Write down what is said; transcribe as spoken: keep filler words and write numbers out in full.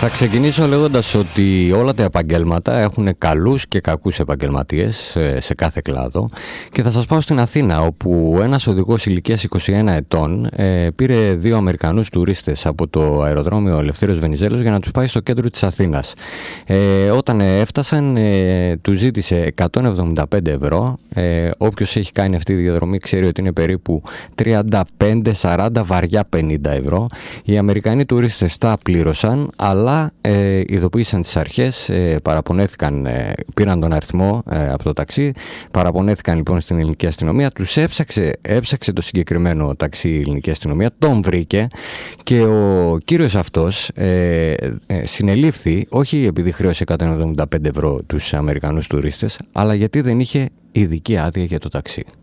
Θα ξεκινήσω λέγοντας ότι όλα τα επαγγέλματα έχουν καλούς και κακούς επαγγελματίες σε κάθε κλάδο και θα σας πάω στην Αθήνα, όπου ένας οδηγός ηλικίας είκοσι ένα ετών ε, πήρε δύο Αμερικανούς τουρίστες από το αεροδρόμιο Ελευθέριος Βενιζέλος για να τους πάει στο κέντρο της Αθήνας. Ε, όταν έφτασαν ε, τους ζήτησε εκατόν εβδομήντα πέντε ευρώ. Ε, όποιος έχει κάνει αυτή τη διαδρομή ξέρει ότι είναι περίπου τριάντα πέντε σαράντα βαριά πενήντα ευρώ. Οι Αμερικανοί τουρίστες τα πλήρωσαν, αλλά Ε, ειδοποίησαν τις αρχές, ε, παραπονέθηκαν, ε, πήραν τον αριθμό ε, από το ταξί, παραπονέθηκαν λοιπόν στην ελληνική αστυνομία, τους έψαξε, έψαξε το συγκεκριμένο ταξί η ελληνική αστυνομία, τον βρήκε και ο κύριος αυτός ε, ε, συνελήφθη, όχι επειδή χρέωσε εκατόν εβδομήντα πέντε ευρώ τους Αμερικανούς τουρίστες, αλλά γιατί δεν είχε ειδική άδεια για το ταξί.